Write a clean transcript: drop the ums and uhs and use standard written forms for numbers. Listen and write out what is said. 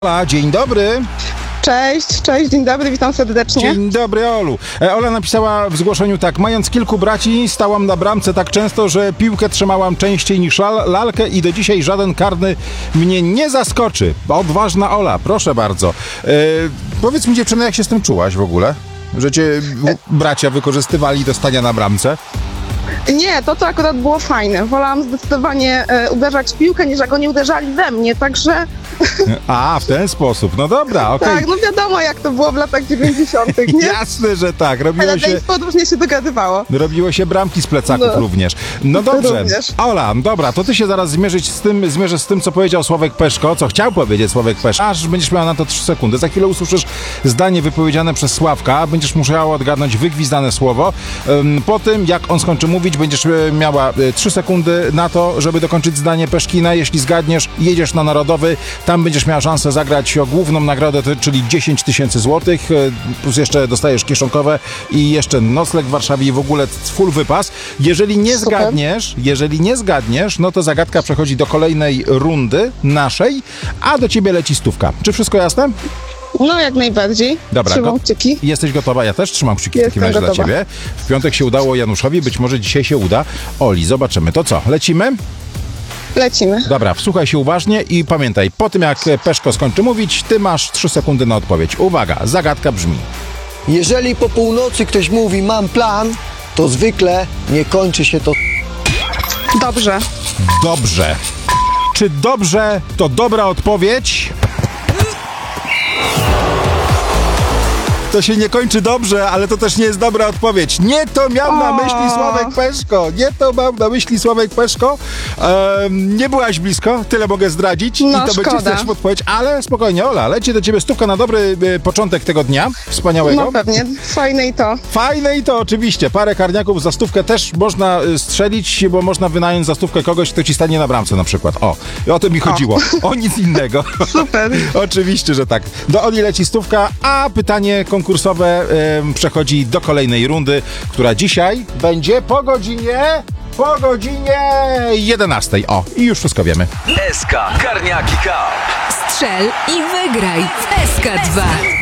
Ola, dzień dobry. Cześć, dzień dobry, witam serdecznie. Dzień dobry, Olu. Ola napisała w zgłoszeniu tak: mając kilku braci, stałam na bramce tak często, że piłkę trzymałam częściej niż lalkę i do dzisiaj żaden karny mnie nie zaskoczy. Odważna Ola, proszę bardzo. Powiedz mi, dziewczyno, jak się z tym czułaś w ogóle? Że cię bracia wykorzystywali do stania na bramce? Nie, to akurat było fajne. Wolałam zdecydowanie uderzać w piłkę, niż jak oni uderzali we mnie, także... A, w ten sposób. No dobra, okej. Tak, no wiadomo, jak to było w latach 90., nie? Jasne, że tak. Ale podróżnie się dogadywało. Robiło się bramki z plecaków również. No dobrze. Również. Ola, dobra, to ty się zaraz zmierzysz z tym, co powiedział Sławek Peszko, co chciał powiedzieć Sławek Peszko. Aż będziesz miała na to 3 sekundy. Za chwilę usłyszysz zdanie wypowiedziane przez Sławka. Będziesz musiała odgadnąć wygwizdane słowo. Po tym, jak on skończy mówić, będziesz miała 3 sekundy na to, żeby dokończyć zdanie Peszkina. Jeśli zgadniesz, jedziesz na Narodowy. Tam będziesz miała szansę zagrać o główną nagrodę, czyli 10 000 złotych, plus jeszcze dostajesz kieszonkowe i jeszcze nocleg w Warszawie i w ogóle full wypas. Jeżeli nie zgadniesz, no to zagadka przechodzi do kolejnej rundy naszej, a do ciebie leci 100. Czy wszystko jasne? No, jak najbardziej. Dobra, trzymam kciuki. Jesteś gotowa? Ja też trzymam kciuki w takim razie dla ciebie. W piątek się udało Januszowi, być może dzisiaj się uda Oli. Zobaczymy. To co, lecimy? Lecimy. Dobra, wsłuchaj się uważnie i pamiętaj, po tym jak Peszko skończy mówić, ty masz 3 sekundy na odpowiedź. Uwaga, zagadka brzmi: jeżeli po północy ktoś mówi mam plan, to zwykle nie kończy się to... Dobrze. Dobrze. Czy dobrze to dobra odpowiedź? To się nie kończy dobrze, ale to też nie jest dobra odpowiedź. Nie to miał na myśli Sławek Peszko. Nie to mam na myśli Sławek Peszko. Nie byłaś blisko, tyle mogę zdradzić. No, i to szkoda. będzie też odpowiedź, ale spokojnie, Ola, leci do ciebie 100 na dobry początek tego dnia. Wspaniałego. No pewnie, fajne i to. Fajne i to oczywiście. Parę karniaków za 100 też można strzelić, bo można wynająć za 100 kogoś, kto ci stanie na bramce na przykład. O to mi chodziło. O nic innego. Super. Oczywiście, że tak. Do Oli leci 100, a pytanie konkursowe przechodzi do kolejnej rundy, która dzisiaj będzie po godzinie 11. I już wszystko wiemy. SK Karniaki Cup. Strzel i wygraj w SK2.